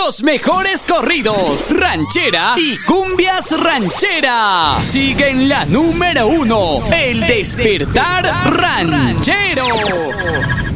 Los mejores corridos, ranchera y cumbias ranchera. Sigue en la número 1, El Despertar Ranchero.